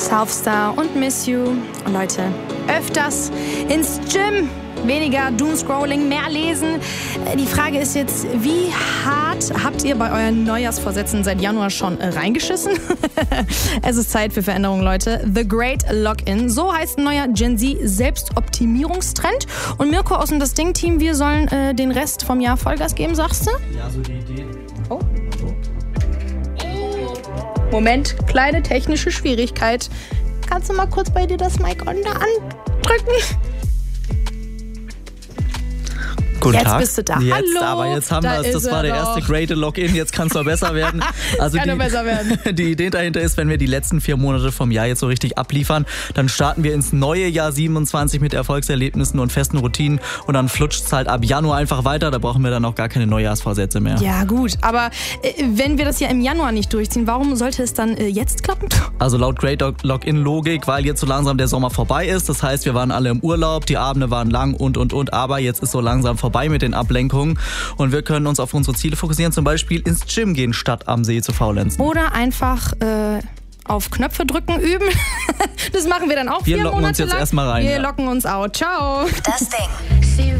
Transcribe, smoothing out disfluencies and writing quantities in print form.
Southstar und Miss You. Leute, öfters ins Gym. Weniger Doomscrolling, mehr lesen. Die Frage ist jetzt, wie hart habt ihr bei euren Neujahrsvorsätzen seit Januar schon reingeschissen? Es ist Zeit für Veränderungen, Leute. The Great Lock-In. So heißt ein neuer Gen Z Selbstoptimierungstrend. Und Mirko aus dem Das Ding-Team, wir sollen den Rest vom Jahr Vollgas geben, sagst du? Ja, so die Idee. Oh. Moment, kleine technische Schwierigkeit. Kannst du mal kurz bei dir das Mic on da andrücken? Guten Jetzt Tag. Bist du da. Jetzt, Hallo. Aber jetzt haben wir es. Das war der erste Great Login. Jetzt kann es noch besser werden. Also kann nur besser werden. Die Idee dahinter ist, wenn wir die letzten 4 Monate vom Jahr jetzt so richtig abliefern, dann starten wir ins neue Jahr 27 mit Erfolgserlebnissen und festen Routinen und dann flutscht es halt ab Januar einfach weiter. Da brauchen wir dann auch gar keine Neujahrsvorsätze mehr. Ja gut, aber wenn wir das ja im Januar nicht durchziehen, warum sollte es dann jetzt klappen? Also laut Great Login-Logik, weil jetzt so langsam der Sommer vorbei ist. Das heißt, wir waren alle im Urlaub, die Abende waren lang und. Aber jetzt ist so langsam vorbei mit den Ablenkungen und wir können uns auf unsere Ziele fokussieren, zum Beispiel ins Gym gehen, statt am See zu faulenzen. Oder einfach auf Knöpfe drücken üben. Das machen wir dann auch 4 Monate lang. Wir locken uns jetzt erstmal rein. Wir locken uns out. Ciao. Das Ding.